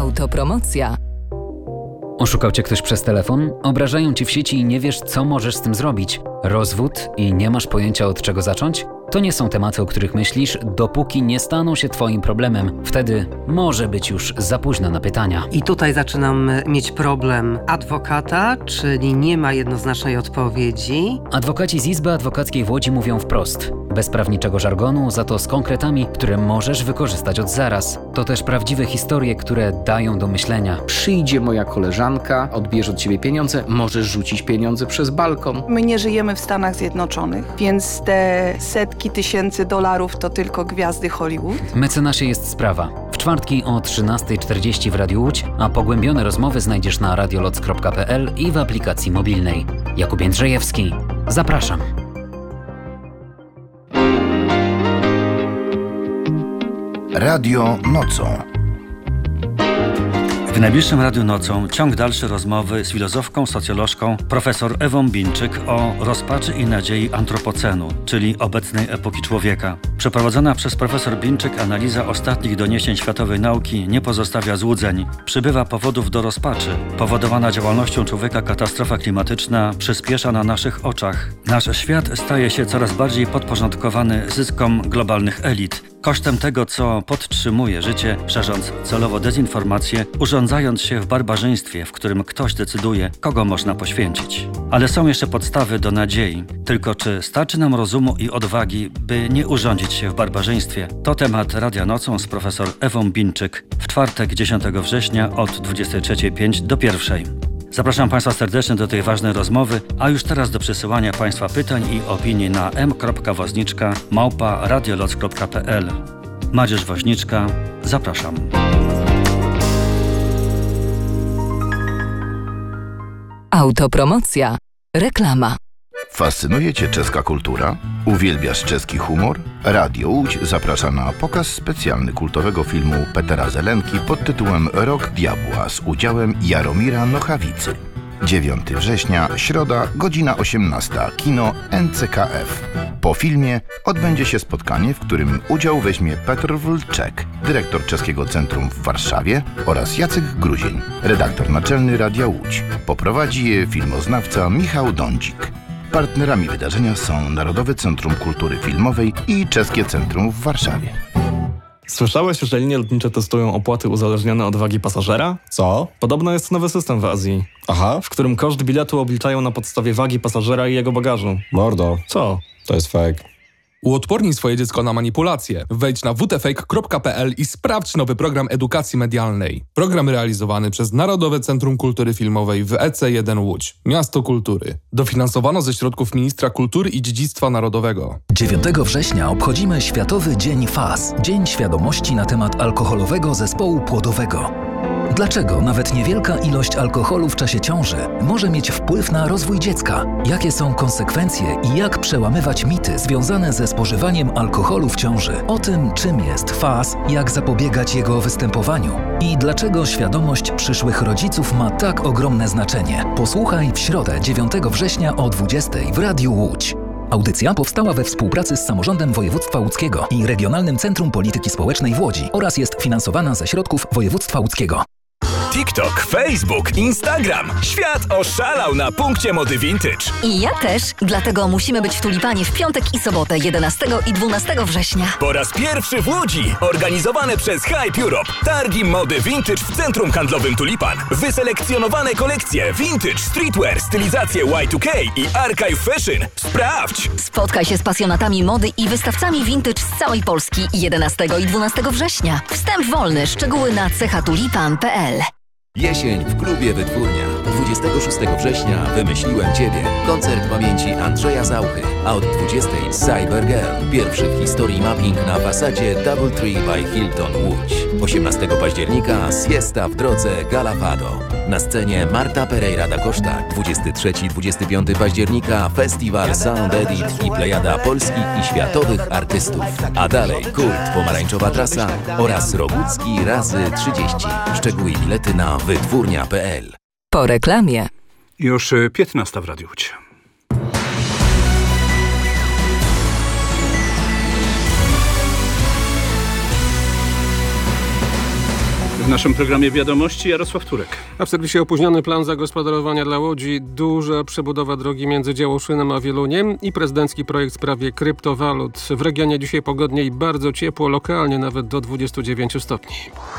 Autopromocja. Oszukał cię ktoś przez telefon? Obrażają ci w sieci i nie wiesz, co możesz z tym zrobić? Rozwód i nie masz pojęcia, od czego zacząć? To nie są tematy, o których myślisz, dopóki nie staną się twoim problemem. Wtedy może być już za późno na pytania. I tutaj zaczynam mieć problem adwokata, czyli nie ma jednoznacznej odpowiedzi. Adwokaci z Izby Adwokackiej w Łodzi mówią wprost. Bez prawniczego żargonu, za to z konkretami, które możesz wykorzystać od zaraz. To też prawdziwe historie, które dają do myślenia. Przyjdzie moja koleżanka, odbierze od ciebie pieniądze, możesz rzucić pieniądze przez balkon. My nie żyjemy w Stanach Zjednoczonych, więc te setki tysięcy dolarów to tylko gwiazdy Hollywood. Mecenasie jest sprawa. W czwartki o 13:40 w Radiu Łódź, a pogłębione rozmowy znajdziesz na radioloc.pl i w aplikacji mobilnej. Jakub Jędrzejewski. Zapraszam. Radio nocą. W najbliższym Radiu Nocą ciąg dalszy rozmowy z filozofką, socjolożką profesor Ewą Binczyk o rozpaczy i nadziei antropocenu, czyli obecnej epoki człowieka. Przeprowadzona przez profesor Binczyk analiza ostatnich doniesień światowej nauki nie pozostawia złudzeń. Przybywa powodów do rozpaczy. Powodowana działalnością człowieka katastrofa klimatyczna przyspiesza na naszych oczach. Nasz świat staje się coraz bardziej podporządkowany zyskom globalnych elit. Kosztem tego, co podtrzymuje życie, szerząc celowo dezinformację, urządzając się w barbarzyństwie, w którym ktoś decyduje, kogo można poświęcić. Ale są jeszcze podstawy do nadziei. Tylko czy starczy nam rozumu i odwagi, by nie urządzić się w barbarzyństwie? To temat Radia Nocą z profesor Ewą Binczyk w czwartek 10 września od 23:05 do 1:00. Zapraszam Państwa serdecznie do tej ważnej rozmowy, a już teraz do przesyłania Państwa pytań i opinii na m.woźniczka@radioloc.pl. Madzierz Woźniczka, zapraszam. Autopromocja. Reklama. Fascynuje Cię czeska kultura? Uwielbiasz czeski humor? Radio Łódź zaprasza na pokaz specjalny kultowego filmu Petera Zelenki pod tytułem Rok Diabła z udziałem Jaromira Nochawicy. 9 września, środa, godzina 18, kino NCKF. Po filmie odbędzie się spotkanie, w którym udział weźmie Petr Wlczek, dyrektor Czeskiego Centrum w Warszawie, oraz Jacek Gruzień, redaktor naczelny Radia Łódź. Poprowadzi je filmoznawca Michał Dądzik. Partnerami wydarzenia są Narodowe Centrum Kultury Filmowej i Czeskie Centrum w Warszawie. Słyszałeś, że linie lotnicze testują opłaty uzależnione od wagi pasażera? Co? Podobno jest nowy system w Azji. Aha. W którym koszt biletu obliczają na podstawie wagi pasażera i jego bagażu. Mordo. Co? To jest fake. Uodpornij swoje dziecko na manipulacje. Wejdź na wtfake.pl i sprawdź nowy program edukacji medialnej. Program realizowany przez Narodowe Centrum Kultury Filmowej w EC1 Łódź, Miasto Kultury. Dofinansowano ze środków Ministra Kultury i Dziedzictwa Narodowego. 9 września obchodzimy Światowy Dzień FAS, Dzień Świadomości na temat alkoholowego zespołu płodowego. Dlaczego nawet niewielka ilość alkoholu w czasie ciąży może mieć wpływ na rozwój dziecka? Jakie są konsekwencje i jak przełamywać mity związane ze spożywaniem alkoholu w ciąży? O tym, czym jest FAS, jak zapobiegać jego występowaniu i dlaczego świadomość przyszłych rodziców ma tak ogromne znaczenie. Posłuchaj w środę 9 września o 20:00 w Radiu Łódź. Audycja powstała we współpracy z Samorządem Województwa Łódzkiego i Regionalnym Centrum Polityki Społecznej w Łodzi oraz jest finansowana ze środków województwa łódzkiego. TikTok, Facebook, Instagram. Świat oszalał na punkcie mody vintage. I ja też, dlatego musimy być w Tulipanie w piątek i sobotę 11 i 12 września. Po raz pierwszy w Łodzi, organizowane przez Hype Europe. Targi mody vintage w centrum handlowym Tulipan. Wyselekcjonowane kolekcje vintage, streetwear, stylizacje Y2K i archive fashion. Sprawdź! Spotkaj się z pasjonatami mody i wystawcami vintage z całej Polski 11 i 12 września. Wstęp wolny, szczegóły na chatulipan.pl. Jesień w klubie Wytwórnia. 26 września wymyśliłem Ciebie. Koncert pamięci Andrzeja Zauchy. A od 20:00 Cybergirl. Pierwszy w historii mapping na fasadzie Doubletree by Hilton Łódź. 18 października Siesta w drodze Galafado. Na scenie Marta Pereira da Costa. 23-25 października Festiwal Sound Edit i plejada polskich i światowych artystów. A dalej Kult, Pomarańczowa Trasa oraz Rogucki razy 30. Szczegóły i bilety na wytwórnia.pl. Po reklamie. Już 15 w Radiu Łódź. W naszym programie Wiadomości Jarosław Turek. A w serwisie opóźniony plan zagospodarowania dla Łodzi, duża przebudowa drogi między Działoszynem a Wieluniem i prezydencki projekt w sprawie kryptowalut. W regionie dzisiaj pogodnie i bardzo ciepło, lokalnie nawet do 29 stopni.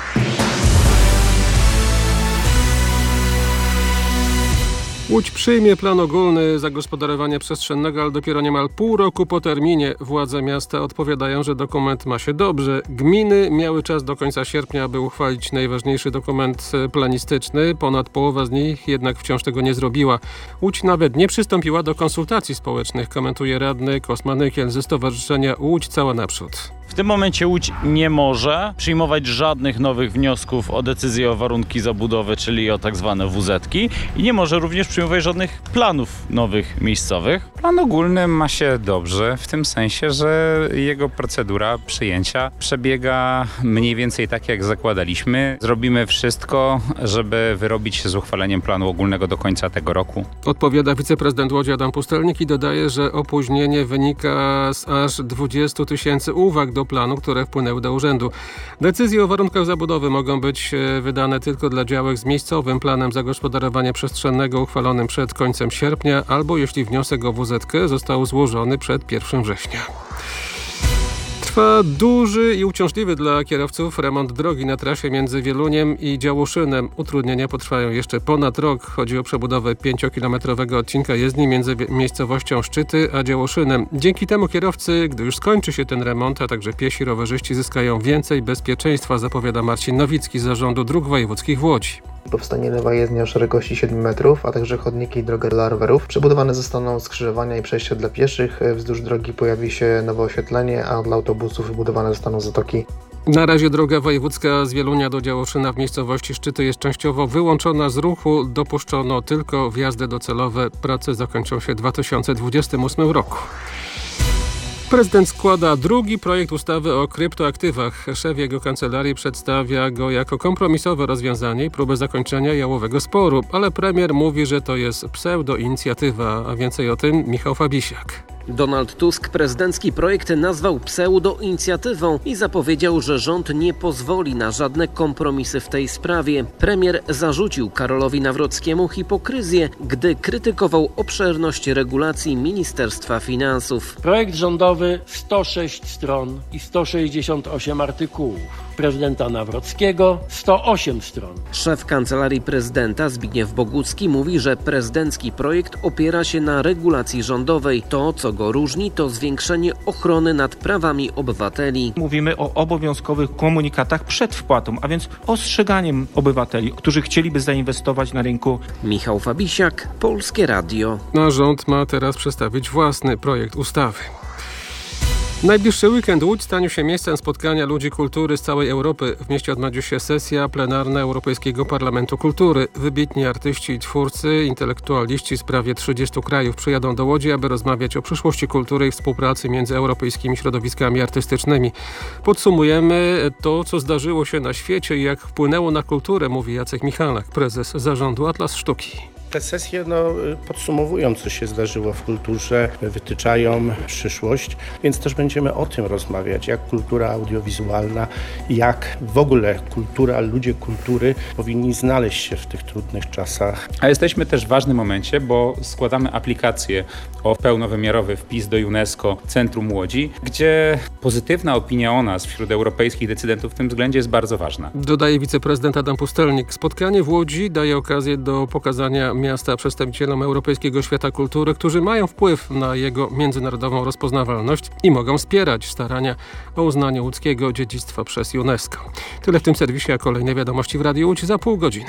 Łódź przyjmie plan ogólny zagospodarowania przestrzennego, ale dopiero niemal pół roku po terminie. Władze miasta odpowiadają, że dokument ma się dobrze. Gminy miały czas do końca sierpnia, aby uchwalić najważniejszy dokument planistyczny. Ponad połowa z nich jednak wciąż tego nie zrobiła. Łódź nawet nie przystąpiła do konsultacji społecznych, komentuje radny Kosma Nykiel ze Stowarzyszenia Łódź Cała Naprzód. W tym momencie Łódź nie może przyjmować żadnych nowych wniosków o decyzję o warunki zabudowy, czyli o tak zwane WZ-ki i nie może również przyjmować żadnych planów nowych miejscowych. Plan ogólny ma się dobrze, w tym sensie, że jego procedura przyjęcia przebiega mniej więcej tak, jak zakładaliśmy. Zrobimy wszystko, żeby wyrobić się z uchwaleniem planu ogólnego do końca tego roku. Odpowiada wiceprezydent Łodzi Adam Pustelnik i dodaje, że opóźnienie wynika z aż 20 000 uwag do planu, które wpłynęły do urzędu. Decyzje o warunkach zabudowy mogą być wydane tylko dla działek z miejscowym planem zagospodarowania przestrzennego uchwalonym przed końcem sierpnia, albo jeśli wniosek o WZ-kę został złożony przed 1 września. Trwa duży i uciążliwy dla kierowców remont drogi na trasie między Wieluniem i Działoszynem. Utrudnienia potrwają jeszcze ponad rok. Chodzi o przebudowę 5-kilometrowego odcinka jezdni między miejscowością Szczyty a Działoszynem. Dzięki temu kierowcy, gdy już skończy się ten remont, a także piesi, rowerzyści zyskają więcej bezpieczeństwa, zapowiada Marcin Nowicki z Zarządu Dróg Wojewódzkich w Łodzi. Powstanie nowa jezdnia o szerokości 7 metrów, a także chodniki i droga dla rowerów. Przebudowane zostaną skrzyżowania i przejścia dla pieszych. Wzdłuż drogi pojawi się nowe oświetlenie, a dla autobusów wybudowane zostaną zatoki. Na razie droga wojewódzka z Wielunia do Działoszyna w miejscowości Szczyty jest częściowo wyłączona z ruchu. Dopuszczono tylko wjazdy docelowe. Prace zakończą się w 2028 roku. Prezydent składa drugi projekt ustawy o kryptoaktywach. Szef jego kancelarii przedstawia go jako kompromisowe rozwiązanie i próbę zakończenia jałowego sporu, ale premier mówi, że to jest pseudo-inicjatywa, a więcej o tym Michał Fabisiak. Donald Tusk prezydencki projekt nazwał pseudo-inicjatywą i zapowiedział, że rząd nie pozwoli na żadne kompromisy w tej sprawie. Premier zarzucił Karolowi Nawrockiemu hipokryzję, gdy krytykował obszerność regulacji Ministerstwa Finansów. Projekt rządowy 106 stron i 168 artykułów. Prezydenta Nawrockiego 108 stron. Szef Kancelarii Prezydenta Zbigniew Bogucki mówi, że prezydencki projekt opiera się na regulacji rządowej. To, co go różni, to zwiększenie ochrony nad prawami obywateli. Mówimy o obowiązkowych komunikatach przed wpłatą, a więc ostrzeganiem obywateli, którzy chcieliby zainwestować na rynku. Michał Fabisiak, Polskie Radio. A rząd ma teraz przedstawić własny projekt ustawy. Najbliższy weekend Łódź stanie się miejscem spotkania ludzi kultury z całej Europy. W mieście odbędzie się sesja plenarna Europejskiego Parlamentu Kultury. Wybitni artyści i twórcy, intelektualiści z prawie 30 krajów przyjadą do Łodzi, aby rozmawiać o przyszłości kultury i współpracy między europejskimi środowiskami artystycznymi. Podsumujemy to, co zdarzyło się na świecie i jak wpłynęło na kulturę, mówi Jacek Michalak, prezes zarządu Atlas Sztuki. Te sesje podsumowują, co się zdarzyło w kulturze, wytyczają przyszłość, więc też będziemy o tym rozmawiać, jak kultura audiowizualna, jak w ogóle kultura, ludzie kultury powinni znaleźć się w tych trudnych czasach. A jesteśmy też w ważnym momencie, bo składamy aplikację o pełnowymiarowy wpis do UNESCO Centrum Łodzi, gdzie pozytywna opinia o nas wśród europejskich decydentów w tym względzie jest bardzo ważna. Dodaje wiceprezydent Adam Pustelnik. Spotkanie w Łodzi daje okazję do pokazania miasta przedstawicielom europejskiego świata kultury, którzy mają wpływ na jego międzynarodową rozpoznawalność i mogą wspierać starania o uznanie łódzkiego dziedzictwa przez UNESCO. Tyle w tym serwisie, a kolejne wiadomości w Radiu Łódź za pół godziny.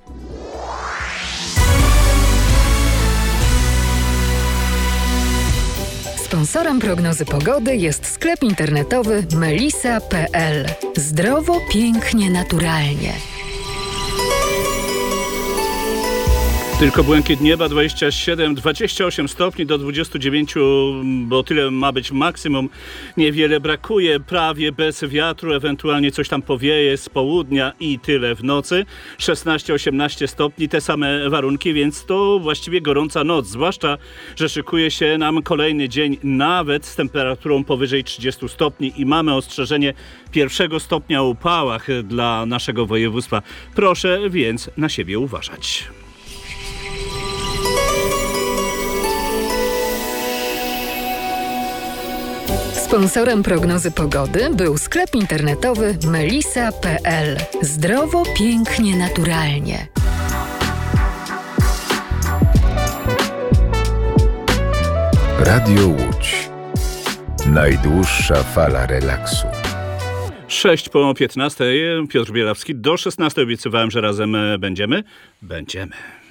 Sponsorem prognozy pogody jest sklep internetowy melisa.pl. Zdrowo, pięknie, naturalnie. Tylko błękit nieba 27, 28 stopni do 29, bo tyle ma być maksimum. Niewiele brakuje, prawie bez wiatru, ewentualnie coś tam powieje z południa i tyle w nocy. 16-18 stopni, te same warunki, więc to właściwie gorąca noc. Zwłaszcza, że szykuje się nam kolejny dzień nawet z temperaturą powyżej 30 stopni i mamy ostrzeżenie 1 stopnia o upałach dla naszego województwa. Proszę więc na siebie uważać. Sponsorem prognozy pogody był sklep internetowy melisa.pl. Zdrowo, pięknie, naturalnie. Radio Łódź. Najdłuższa fala relaksu. 6 po 15. Piotr Bielawski. Do 16 obiecywałem, że razem będziemy.